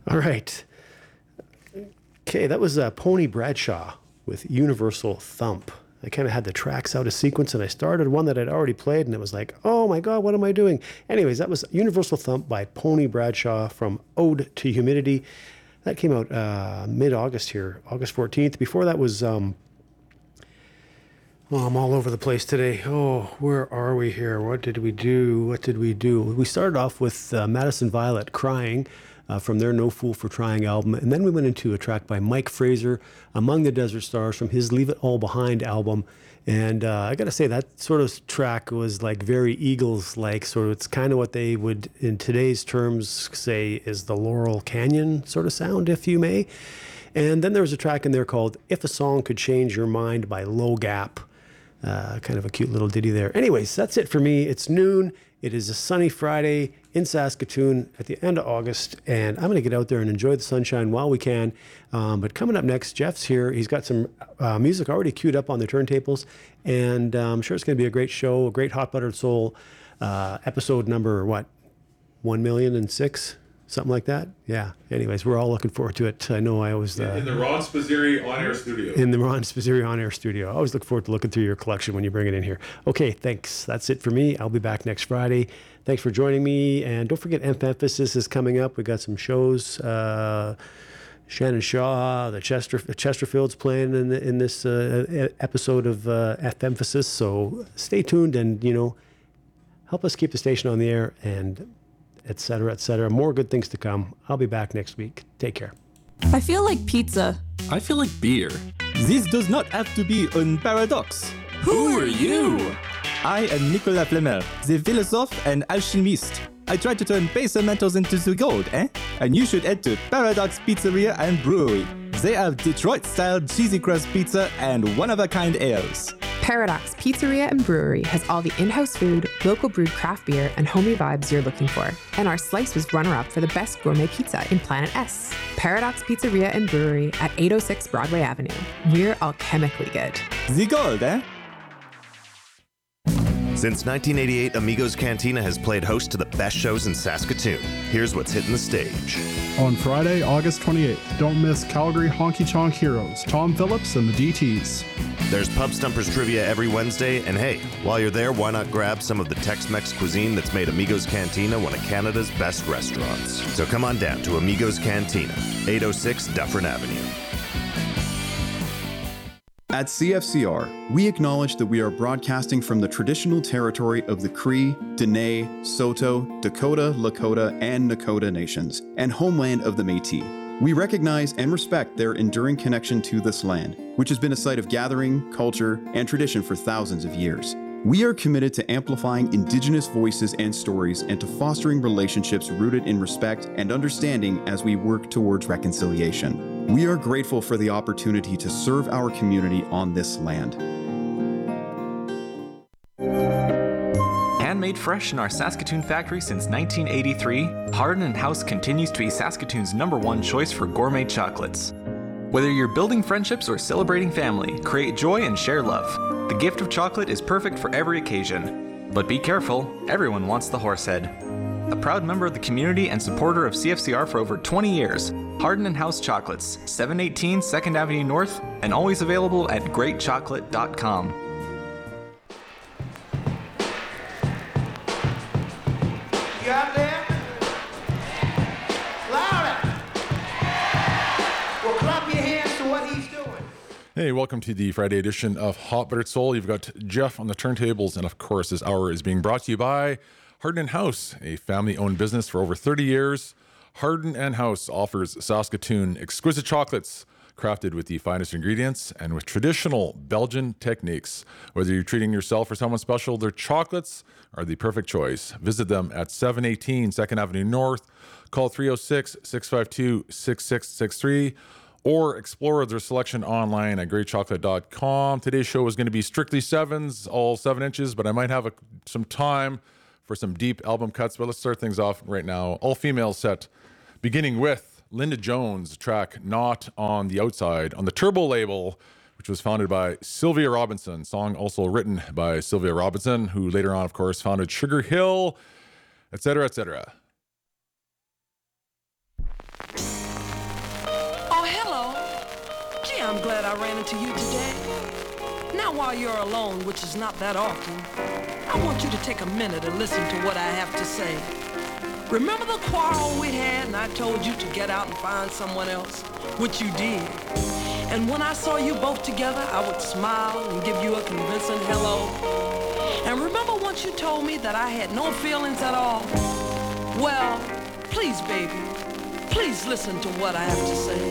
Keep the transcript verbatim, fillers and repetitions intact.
All right. Okay, that was uh, Pony Bradshaw with Universal Thump. I kind of had the tracks out of sequence, and I started one that I'd already played, and it was like, oh my God, what am I doing? Anyways, that was Universal Thump by Pony Bradshaw from Ode to Humidity. That came out uh, mid-August here, August fourteenth. Before that was, um, oh, I'm all over the place today. Oh, where are we here? What did we do? What did we do? We started off with uh, Madison Violet, Crying, Uh, from their No Fool for Trying album. And then we went into a track by Mike Fraser, Among the Desert Stars, from his Leave It All Behind album. And uh, I got to say, that sort of track was like very Eagles-like. Sort of, it's kind of what they would, in today's terms, say is the Laurel Canyon sort of sound, if you may. And then there was a track in there called If a Song Could Change Your Mind by Low Gap. Uh, kind of a cute little ditty there. Anyways, that's it for me. It's noon. It is a sunny Friday in Saskatoon at the end of August, and I'm going to get out there and enjoy the sunshine while we can. Um, but coming up next, Jeff's here. He's got some uh, music already queued up on the turntables, and uh, I'm sure it's going to be a great show, a great Hot Buttered Soul uh, episode number, what, one million and six? Something like that. Yeah. Anyways, we're all looking forward to it. I know I always... Uh, in the Ron Spazzeri On-Air Studio. In the Ron Spazzeri On-Air Studio. I always look forward to looking through your collection when you bring it in here. Okay, thanks. That's it for me. I'll be back next Friday. Thanks for joining me. And don't forget, Emphasis is coming up. We got some shows. Uh, Shannon Shaw, the Chester Chesterfield's playing in, the, in this uh, episode of uh, Emphasis. So stay tuned and, you know, help us keep the station on the air, and et cetera, et cetera. More good things to come. I'll be back next week. Take care. I feel like pizza. I feel like beer. This does not have to be a paradox. Who are you? I am Nicolas Flamel, the philosophe and alchemist. I try to turn base metals into the gold, eh? And you should head to Paradox Pizzeria and Brewery. They have Detroit-style cheesy crust pizza and one-of-a-kind ales. Paradox Pizzeria and Brewery has all the in-house food, local brewed craft beer, and homey vibes you're looking for. And our slice was runner-up for the best gourmet pizza in Planet S. Paradox Pizzeria and Brewery at eight oh six Broadway Avenue. We're alchemically good. The gold, eh? Since nineteen eighty-eight, Amigos Cantina has played host to the best shows in Saskatoon. Here's what's hitting the stage. On Friday, August twenty-eighth, don't miss Calgary Honky Tonk Heroes, Tom Phillips and the D Ts. There's Pub Stumpers trivia every Wednesday, and hey, while you're there, why not grab some of the Tex-Mex cuisine that's made Amigos Cantina one of Canada's best restaurants. So come on down to Amigos Cantina, eight oh six Dufferin Avenue. At C F C R, we acknowledge that we are broadcasting from the traditional territory of the Cree, Dene, Saulteaux, Dakota, Lakota, and Nakota nations, and homeland of the Métis. We recognize and respect their enduring connection to this land, which has been a site of gathering, culture, and tradition for thousands of years. We are committed to amplifying Indigenous voices and stories and to fostering relationships rooted in respect and understanding as we work towards reconciliation. We are grateful for the opportunity to serve our community on this land. Handmade fresh in our Saskatoon factory since nineteen eighty-three, Hardin and House continues to be Saskatoon's number one choice for gourmet chocolates. Whether you're building friendships or celebrating family, create joy and share love. The gift of chocolate is perfect for every occasion. But be careful, everyone wants the horsehead. A proud member of the community and supporter of C F C R for over twenty years, Hardin and House Chocolates, seven eighteen second Avenue North, and always available at great chocolate dot com. You out there? Louder! Well, clap your hands to what he's doing. Hey, welcome to the Friday edition of Hot Buttered Soul. You've got Jeff on the turntables, and of course, this hour is being brought to you by Hardin and House, a family-owned business for over thirty years. Hardin and House offers Saskatoon exquisite chocolates crafted with the finest ingredients and with traditional Belgian techniques. Whether you're treating yourself or someone special, their chocolates are the perfect choice. Visit them at seven eighteen second Avenue North. Call three oh six, six five two, six six six three or explore their selection online at great chocolate dot com. Today's show is going to be strictly sevens, all seven inches, but I might have a, some time for some deep album cuts. But let's start things off right now. All female set, beginning with Linda Jones' track Not on the Outside on the Turbo label, which was founded by Sylvia Robinson. Song also written by Sylvia Robinson, who later on, of course, founded Sugar Hill, et cetera, et cetera. I'm glad I ran into you today. Now while you're alone, which is not that often, I want you to take a minute and listen to what I have to say. Remember the quarrel we had and I told you to get out and find someone else, which you did. And when I saw you both together, I would smile and give you a convincing hello. And remember once you told me that I had no feelings at all? Well, please, baby, please listen to what I have to say.